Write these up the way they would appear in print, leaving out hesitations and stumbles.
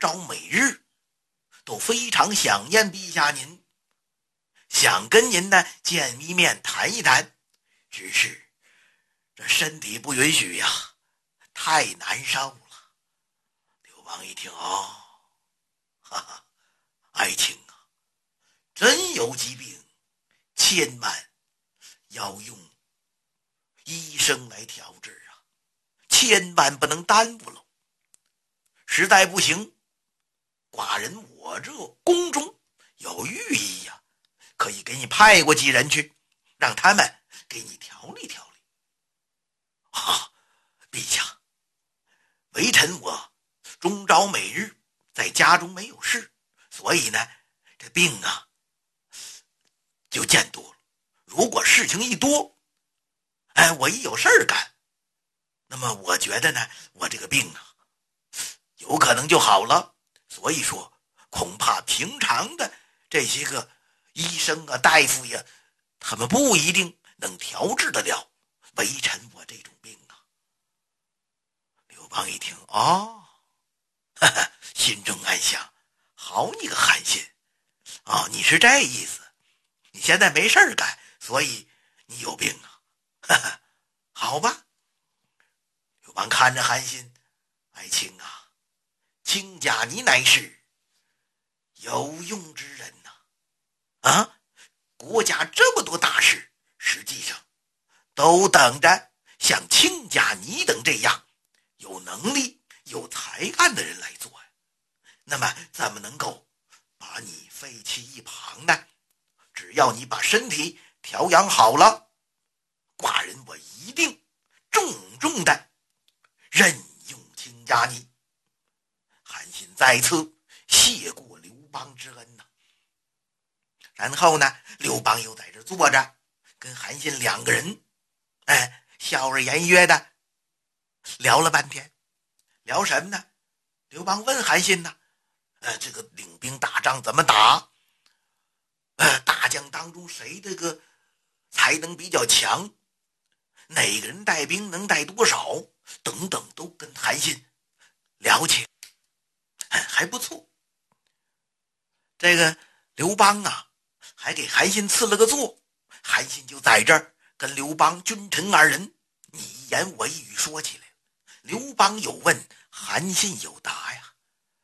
朝每日都非常想念陛下您，想跟您呢见一面谈一谈，只是这身体不允许呀，太难受了。刘邦一听，哦，哈哈，爱卿啊，真有疾病，千万要用医生来调治啊，千万不能耽误了。实在不行，寡人我这宫中有御医呀，可以给你派过几人去，让他们给你调理调理。啊，陛下，微臣我终朝每日在家中没有事，所以呢，这病啊就见多了。如果事情一多，我一有事儿干，那么我觉得呢，我这个病啊有可能就好了。所以说恐怕平常的这些个医生啊大夫呀，他们不一定能调治得了微臣我这种病啊。刘邦一听，哦，哈哈，心中暗想，好你个韩信啊，你是这意思，你现在没事儿干，所以你有病啊，哈哈，好吧。刘邦看着韩信，爱卿啊，卿家你乃是有用之人呐，啊，国家这么多大事，实际上都等着像卿家你等这样有能力有才干的人来做呀。那么怎么能够把你废弃一旁呢？只要你把身体调养好了，寡人我一定重重的任用卿家你。韩信再次谢过刘邦之恩呐。然后呢，刘邦又在这坐着，跟韩信两个人笑而言约的聊了半天。聊什么呢？刘邦问韩信呢，这个领兵打仗怎么打？大将当中谁这个才能比较强？哪个人带兵能带多少？等等，都跟韩信了解，还不错。这个刘邦啊，还给韩信赐了个座，韩信就在这儿跟刘邦君臣二人你一言我一语说起来。刘邦有问，韩信有答呀。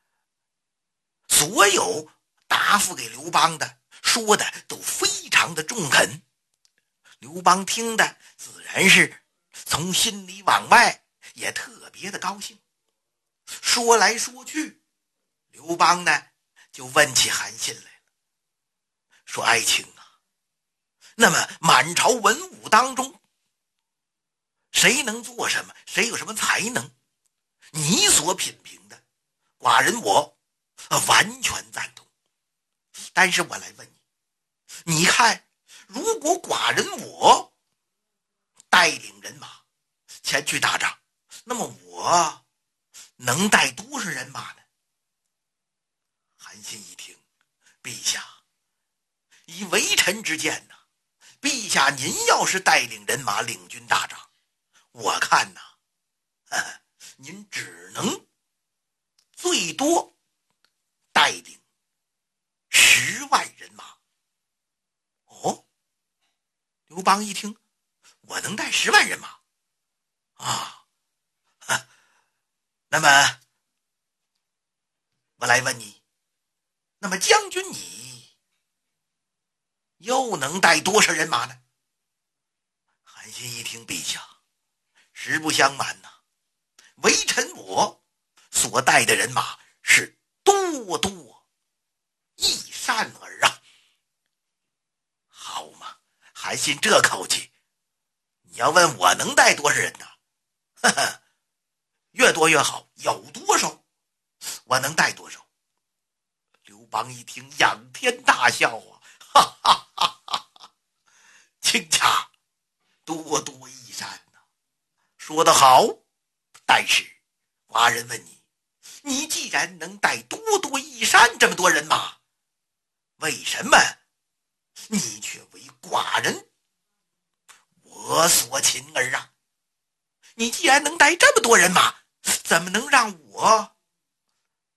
所有答复给刘邦的，说的都非常的中肯。刘邦听的自然是从心里往外也特别的高兴。说来说去，刘邦呢就问起韩信来了，说爱卿啊，那么满朝文武当中，谁能做什么，谁有什么才能，你所品评的，寡人我完全赞同。但是我来问你，你看如果寡人我带领人马前去打仗，那么我能带多少人马呢？韩信一听，陛下，以微臣之见呐，陛下您要是带领人马领军打仗，我看呐，您只能最多带领10万人马。哦，刘邦一听，我能带10万人马啊？那么我来问你，那么将军你又能带多少人马呢？韩信一听，陛下，实不相瞒呐，微臣我所带的人马是多多益善耳啊。好嘛，韩信这口气，你要问我能带多少人呢？呵呵，越多越好，有多少我能带多少。刘邦一听，仰天大笑啊，哈哈哈哈！卿家多多益善呐，说得好。但是寡人问你，你既然能带多多益善这么多人马，为什么你却为寡人我所擒儿啊？你既然能带这么多人马，怎么能让我